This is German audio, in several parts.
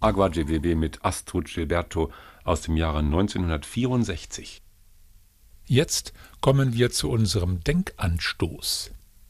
Agua GWB mit Astrud Gilberto aus dem Jahre 1964. Jetzt kommen wir zu unserem Denkanstoß.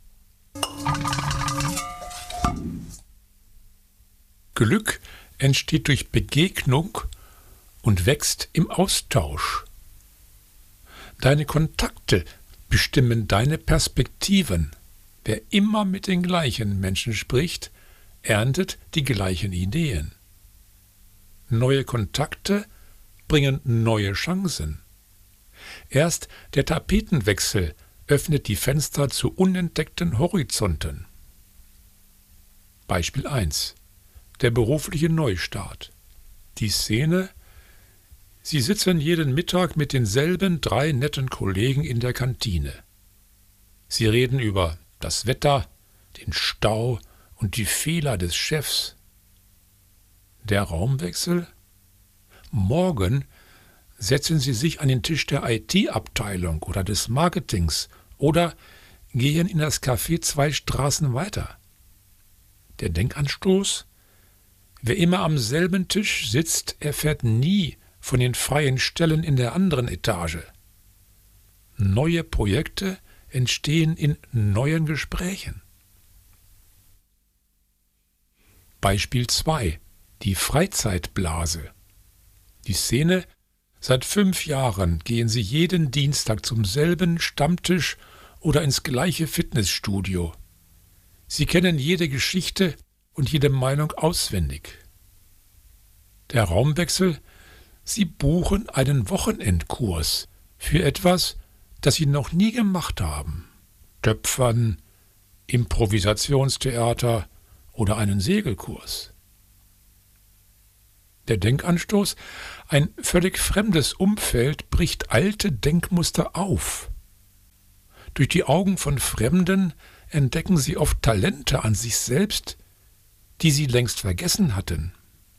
Glück entsteht durch Begegnung und wächst im Austausch. Deine Kontakte bestimmen deine Perspektiven. Wer immer mit den gleichen Menschen spricht, erntet die gleichen Ideen. Neue Kontakte bringen neue Chancen. Erst der Tapetenwechsel öffnet die Fenster zu unentdeckten Horizonten. Beispiel 1. Der berufliche Neustart. Die Szene: Sie sitzen jeden Mittag mit denselben 3 netten Kollegen in der Kantine. Sie reden über das Wetter, den Stau und die Fehler des Chefs. Der Raumwechsel: Morgen setzen Sie sich an den Tisch der IT-Abteilung oder des Marketings oder gehen in das Café 2 Straßen weiter. Der Denkanstoß: Wer immer am selben Tisch sitzt, erfährt nie von den freien Stellen in der anderen Etage. Neue Projekte entstehen in neuen Gesprächen. Beispiel 2. Die Freizeitblase. Die Szene: Seit 5 Jahren gehen Sie jeden Dienstag zum selben Stammtisch oder ins gleiche Fitnessstudio. Sie kennen jede Geschichte und jede Meinung auswendig. Der Raumwechsel: Sie buchen einen Wochenendkurs für etwas, das Sie noch nie gemacht haben. Töpfern, Improvisationstheater oder einen Segelkurs. Der Denkanstoß: Ein völlig fremdes Umfeld bricht alte Denkmuster auf. Durch die Augen von Fremden entdecken Sie oft Talente an sich selbst, die Sie längst vergessen hatten.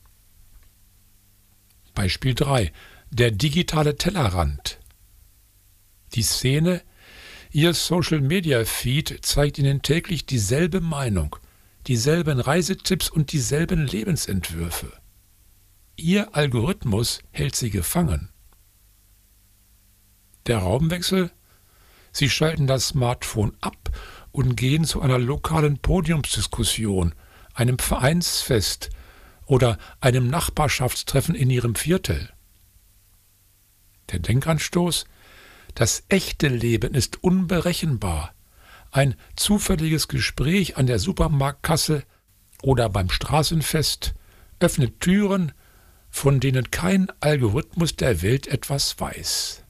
Beispiel 3. Der digitale Tellerrand. Die Szene: Ihr Social-Media-Feed zeigt Ihnen täglich dieselbe Meinung, dieselben Reisetipps und dieselben Lebensentwürfe. Ihr Algorithmus hält Sie gefangen. Der Raumwechsel: Sie schalten das Smartphone ab und gehen zu einer lokalen Podiumsdiskussion, einem Vereinsfest oder einem Nachbarschaftstreffen in Ihrem Viertel. Der Denkanstoß: Das echte Leben ist unberechenbar. Ein zufälliges Gespräch an der Supermarktkasse oder beim Straßenfest öffnet Türen, von denen kein Algorithmus der Welt etwas weiß.